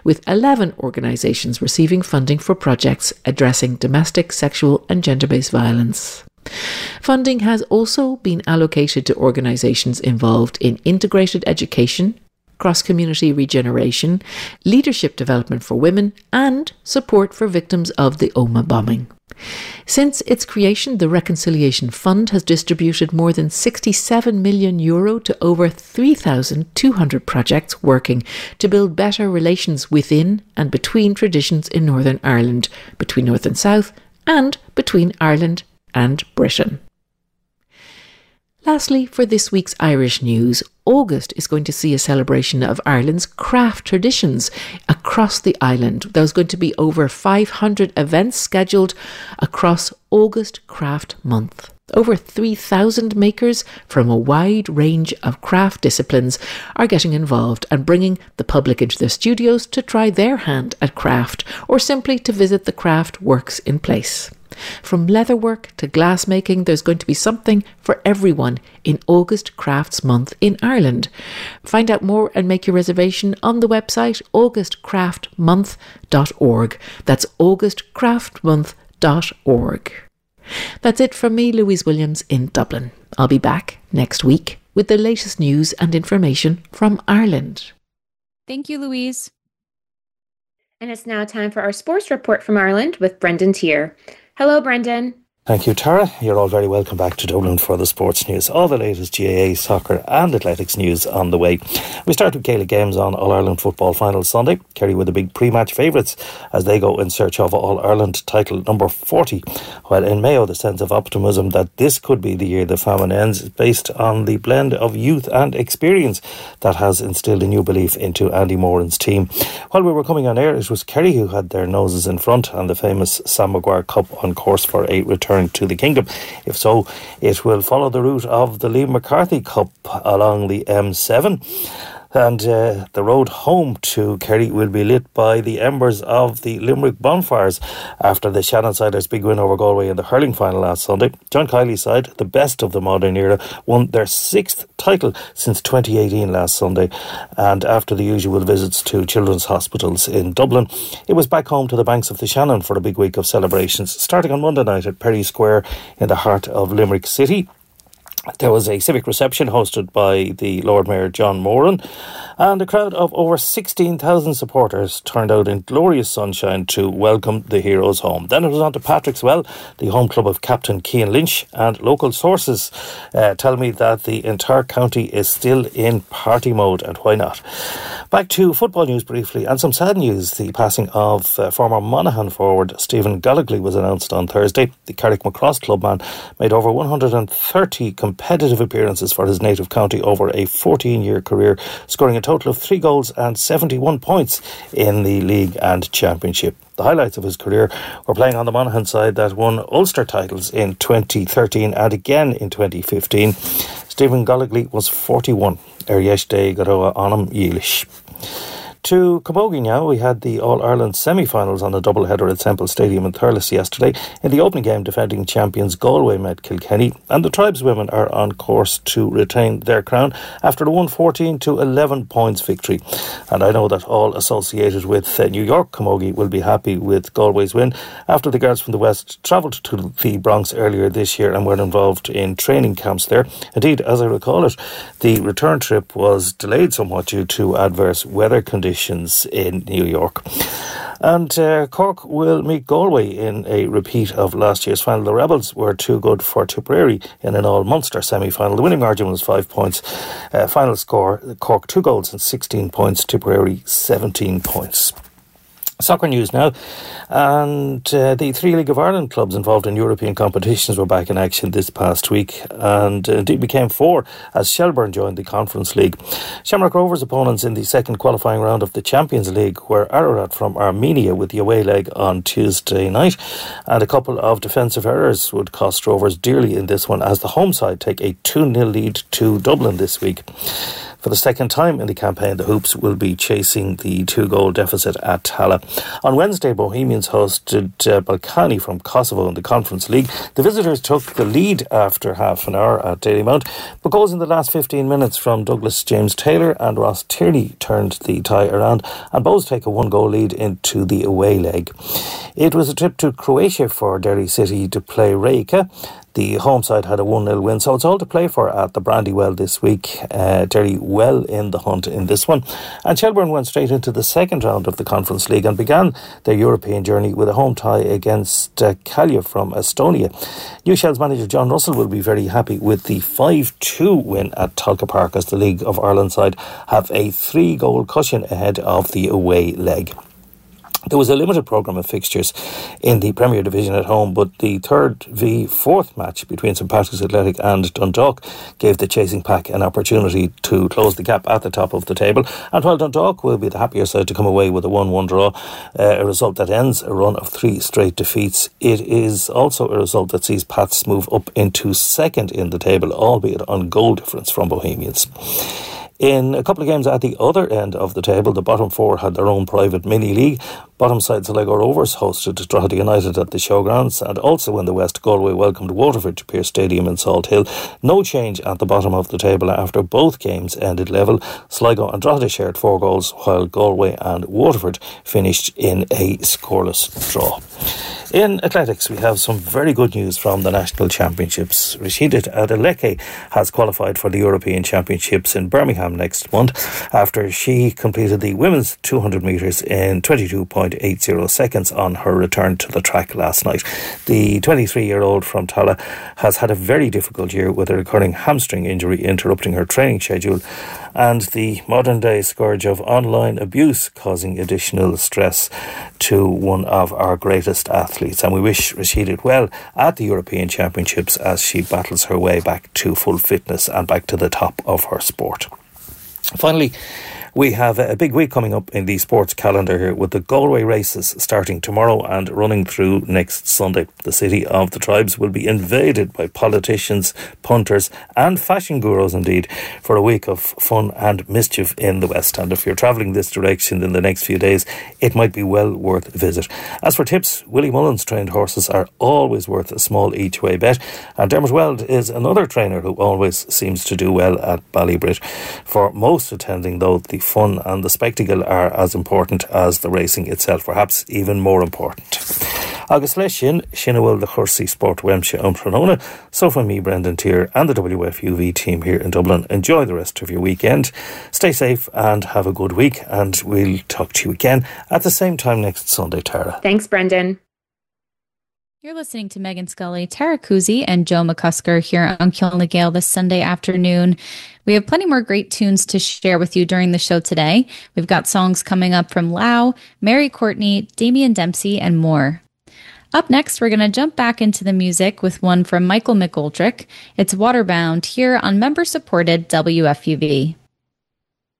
with 11 organisations receiving funding for projects addressing domestic, sexual and gender-based violence. Funding has also been allocated to organisations involved in integrated education, cross-community regeneration, leadership development for women and support for victims of the Omagh bombing. Since its creation, the Reconciliation Fund has distributed more than €67 million to over 3,200 projects working to build better relations within and between traditions in Northern Ireland, between North and South, and between Ireland and Britain. Lastly, for this week's Irish news, August is going to see a celebration of Ireland's craft traditions across the island. There's going to be over 500 events scheduled across August Craft Month. Over 3,000 makers from a wide range of craft disciplines are getting involved and bringing the public into their studios to try their hand at craft or simply to visit the craft works in place. From leatherwork to glassmaking, there's going to be something for everyone in August Crafts Month in Ireland. Find out more and make your reservation on the website augustcraftmonth.org. That's augustcraftmonth.org. That's it from me, Louise Williams, in Dublin. I'll be back next week with the latest news and information from Ireland. Thank you, Louise. And it's now time for our sports report from Ireland with Brendan Tier. Hello, Brendan. Thank you, Tara. You're all very welcome back to Dublin for the sports news. All the latest GAA, soccer and athletics news on the way. We start with Gaelic games on All-Ireland football final Sunday. Kerry were the big pre-match favourites as they go in search of All-Ireland title number 40. While in Mayo, the sense of optimism that this could be the year the famine ends is based on the blend of youth and experience that has instilled a new belief into Andy Moran's team. While we were coming on air, it was Kerry who had their noses in front and the famous Sam Maguire Cup on course for a return to the kingdom. If so, it will follow the route of the Liam McCarthy Cup along the M7. And the road home to Kerry will be lit by the embers of the Limerick bonfires after the Shannonsiders' big win over Galway in the hurling final last Sunday. John Kiley's side, the best of the modern era, won their 6th title since 2018 last Sunday. And after the usual visits to children's hospitals in Dublin, it was back home to the banks of the Shannon for a big week of celebrations, starting on Monday night at Perry Square in the heart of Limerick City. There was a civic reception hosted by the Lord Mayor John Moran, and a crowd of over 16,000 supporters turned out in glorious sunshine to welcome the heroes home. Then it was on to Patrick's Well, the home club of Captain Cian Lynch, and local sources tell me that the entire county is still in party mode, and why not? Back to football news briefly, and some sad news. The passing of former Monaghan forward Stephen Gallagher was announced on Thursday. The Carrickmacross clubman made over 130 competitive appearances for his native county over a 14-year career, scoring a total of 3 goals and 71 points in the league and championship. The highlights of his career were playing on the Monaghan side that won Ulster titles in 2013 and again in 2015. Stephen Gallagher was 41. Yesterday Garoa Anam Yeelish. To Camogie now, we had the All-Ireland semi-finals on a doubleheader at Semple Stadium in Thurles yesterday. In the opening game, defending champions Galway met Kilkenny, and the tribeswomen are on course to retain their crown after a 114 to 11 points victory. And I know that all associated with New York Camogie will be happy with Galway's win after the girls from the West travelled to the Bronx earlier this year and were involved in training camps there. Indeed, as I recall it, the return trip was delayed somewhat due to adverse weather conditions in New York. And Cork will meet Galway in a repeat of last year's final. The Rebels were too good for Tipperary in an all-Munster semi-final. The winning margin was 5 points. Final score, Cork 2 goals and 16 points, Tipperary 17 points. Soccer news now, and the 3 League of Ireland clubs involved in European competitions were back in action this past week, and indeed became 4 as Shelbourne joined the Conference League. Shamrock Rovers' opponents in the second qualifying round of the Champions League were Ararat from Armenia with the away leg on Tuesday night, and a couple of defensive errors would cost Rovers dearly in this one as the home side take a 2-0 lead to Dublin this week. For the second time in the campaign, the Hoops will be chasing the 2-goal deficit at Tallaght. On Wednesday, Bohemians hosted Balkany from Kosovo in the Conference League. The visitors took the lead after half an hour at Dalymount, but goals in the last 15 minutes from Douglas James Taylor and Ross Tierney turned the tie around, and Bohs take a 1-goal lead into the away leg. It was a trip to Croatia for Derry City to play Rijeka. The home side had a 1-0 win, so it's all to play for at the Brandywell this week. Derry well in the hunt in this one. And Shelbourne went straight into the second round of the Conference League and began their European journey with a home tie against Kalya from Estonia. New Shell's manager John Russell will be very happy with the 5-2 win at Tolka Park, as the League of Ireland side have a 3-goal cushion ahead of the away leg. There was a limited programme of fixtures in the Premier Division at home, but the third v fourth match between St Patrick's Athletic and Dundalk gave the chasing pack an opportunity to close the gap at the top of the table. And while Dundalk will be the happier side to come away with a 1-1 draw, a result that ends a run of 3 straight defeats, it is also a result that sees Pats move up into second in the table, albeit on goal difference from Bohemians. In a couple of games at the other end of the table, the bottom 4 had their own private mini-league. Bottom side Sligo Rovers hosted Drogheda United at the Showgrounds, and also in the West, Galway welcomed Waterford to Pearse Stadium in Salt Hill. No change at the bottom of the table after both games ended level. Sligo and Drogheda shared 4 goals, while Galway and Waterford finished in a scoreless draw. In athletics, we have some very good news from the National Championships. Rashida Adeleke has qualified for the European Championships in Birmingham next month after she completed the women's 200 metres in 22.80 seconds on her return to the track last night. The 23-year-old from Tallaght has had a very difficult year with a recurring hamstring injury interrupting her training schedule, and the modern-day scourge of online abuse causing additional stress to one of our greatest athletes. And we wish Rashida well at the European Championships as she battles her way back to full fitness and back to the top of her sport. Finally, we have a big week coming up in the sports calendar here, with the Galway races starting tomorrow and running through next Sunday. The city of the tribes will be invaded by politicians, punters and fashion gurus indeed for a week of fun and mischief in the West. And if you're travelling this direction in the next few days, it might be well worth a visit. As for tips, Willie Mullins trained horses are always worth a small each way bet, and Dermot Weld is another trainer who always seems to do well at Ballybrit. For most attending, though, the fun and the spectacle are as important as the racing itself, perhaps even more important. Agus leis sin bhfuil the Chursaí Sport Wemse Umpranona. So from me, Brendan Tier, and the WFUV team here in Dublin, enjoy the rest of your weekend. Stay safe and have a good week, and we'll talk to you again at the same time next Sunday, Tara. Thanks, Brendan. You're listening to Megan Scully, Tara Kuzi, and Joe McCusker here on Kilna Gale this Sunday afternoon. We have plenty more great tunes to share with you during the show today. We've got songs coming up from Lau, Mary Courtney, Damian Dempsey, and more. Up next, we're going to jump back into the music with one from Michael McGoldrick. It's Waterbound here on member-supported WFUV.